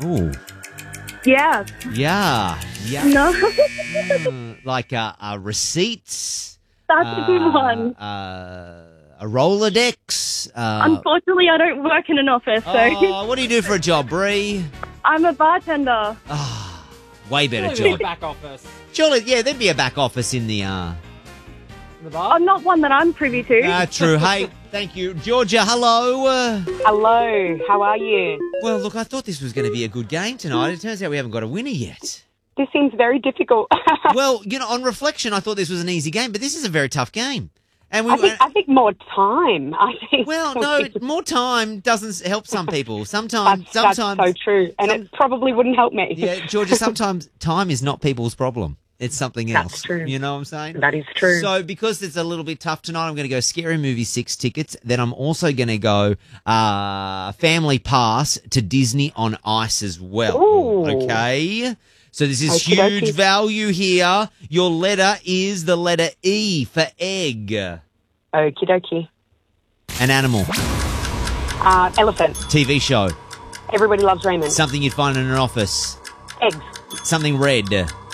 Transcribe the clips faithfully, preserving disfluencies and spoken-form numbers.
Ooh. Yeah. Yeah. Yeah. No. Mm, like uh, uh, receipts. That's a good uh, one. Uh, a Rolodex. Uh, Unfortunately, I don't work in an office, so oh, what do you do for a job, Bree? I'm a bartender. Ah, way better Surely job. the back office. Surely, yeah, there'd be a back office in the. Uh... In the bar? I'm not one that I'm privy to. Ah, true. Hey, thank you, Georgia. Hello. Uh, Hello, how are you? well, look, I thought this was going to be a good game tonight. It turns out we haven't got a winner yet. This seems very difficult. Well, you know, on reflection, I thought this was an easy game, but this is a very tough game. And we, I think I think more time. I think. well, no, more time doesn't help some people. Sometimes, that's, sometimes, that's so true, and some- it probably wouldn't help me. yeah, Georgia. Sometimes time is not people's problem. It's something else. That's true. You know what I'm saying? That is true. So because it's a little bit tough tonight, I'm going to go Scary Movie six tickets. Then I'm also going to go uh, Family Pass to Disney on Ice as well. Ooh. Okay. So this is Okie huge dokie. value here. Your letter is the letter E for egg. Okie dokie. An animal. Uh, elephant. T V show. Everybody loves Raymond. Something you'd find in an office. Eggs. Something red.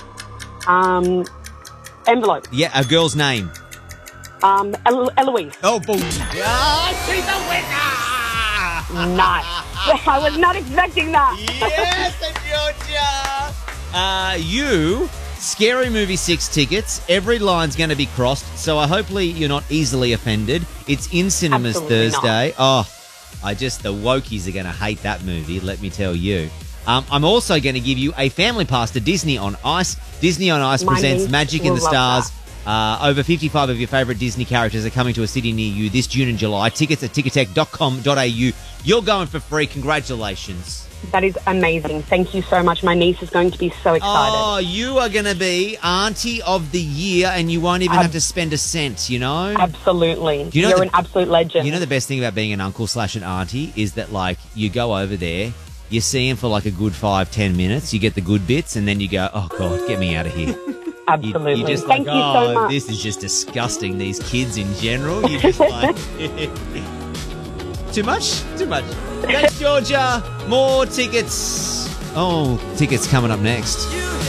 Um, envelope. Yeah, a girl's name. Um, Elo- Eloise. Oh, boom. Ah, she's a winner! Nice. I was not expecting that. Yes, Georgia! Uh, you, Scary Movie six tickets. Every line's going to be crossed, so I hopefully you're not easily offended. It's in cinemas Absolutely Thursday. Oh, I just, the wokies are going to hate that movie, let me tell you. Um, I'm also going to give you a family pass to Disney on Ice. Disney on Ice My presents niece Magic in will the love Stars. Uh, over fifty-five of your favourite Disney characters are coming to a city near you this June and July. Tickets at ticketek dot com dot a u. You're going for free. Congratulations. That is amazing. Thank you so much. My niece is going to be so excited. Oh, you are going to be Auntie of the Year and you won't even Ab- have to spend a cent, you know? Absolutely. You know You're the- an absolute legend. You know the best thing about being an uncle slash an auntie is that, like, you go over there, you see him for, like, a good five, ten minutes, you get the good bits, and then you go, oh, God, get me out of here. Absolutely. You, you're just Thank like, you oh, so much. this is just disgusting, these kids in general. You're just like... Too much? Too much. Thanks, Georgia. More tickets. Oh, tickets coming up next.